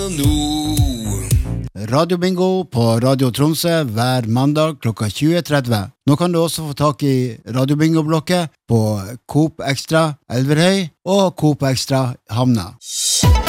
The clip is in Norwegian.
Radio Bingo på Radio Tromsø hver mandag klokka 20.30. Nå kan du også få tak i Radio Bingo-blokket på Coop Extra Elverhøy og Coop Extra Hamna.